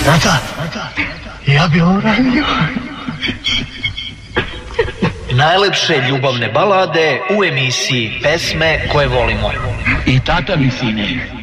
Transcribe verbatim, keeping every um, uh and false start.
Tata, ja bi ovo radio. Najlepše ljubavne balade u emisiji Pesme koje volimo. I tata mi, sine.